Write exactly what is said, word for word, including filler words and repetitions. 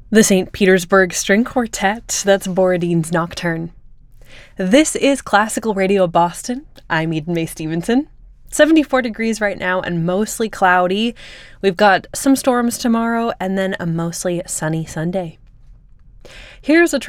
The Saint Petersburg String Quartet, that's Borodine's Nocturne. This is Classical Radio Boston. I'm Eden May Stevenson. seventy-four degrees right now and mostly cloudy. We've got some storms tomorrow and then a mostly sunny Sunday. Here's a